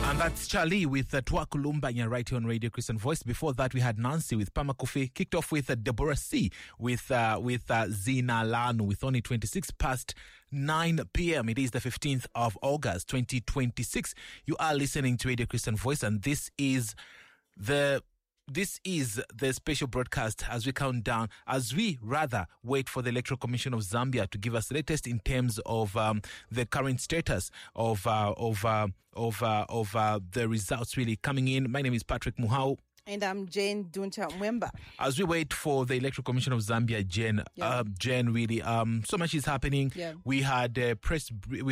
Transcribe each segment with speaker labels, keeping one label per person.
Speaker 1: And that's Charlie with Twakulumba right here on Radio Christian Voice. Before that, we had Nancy with Pama Kofi. Kicked off with Deborah C with Zina Lanu with only 26 past 9 p.m. It is the 15th of August, 2026. You are listening to Radio Christian Voice, and this is the special broadcast as we count down, as we rather wait for the Electoral Commission of Zambia to give us the latest in terms of the current status of the results really coming in. My name is Patrick Muhau.
Speaker 2: And I'm Jane Dunta Mwemba.
Speaker 1: As we wait for the Electoral Commission of Zambia, Jen, really, so much is happening. Yeah. We had a press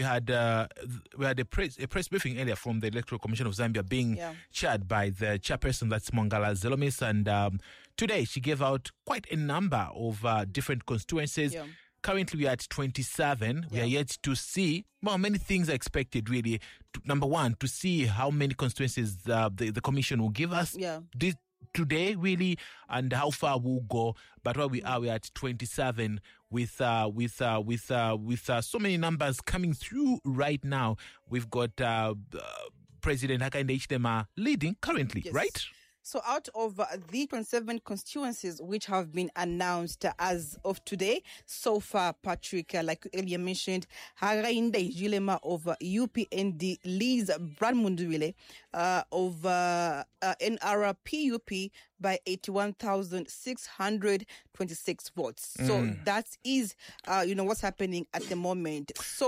Speaker 1: briefing earlier from the Electoral Commission of Zambia being chaired by the chairperson, that's Mongala Zelomis, and today she gave out quite a number of different constituencies. Yeah. Currently, we are at 27. We are yet to see, many things are expected, really. Number one, to see how many constituencies the commission will give us today, really, and how far we'll go. But where we are at 27 with so many numbers coming through right now. We've got President Hakainde Hichilema leading currently, right?
Speaker 2: So out of the 27 constituencies which have been announced as of today, so far, Patrick, like you earlier mentioned, Hakainde Hichilema of UPND leads Brandmunduwile of NRPUP by 81,626 votes. So that is, what's happening at the moment. So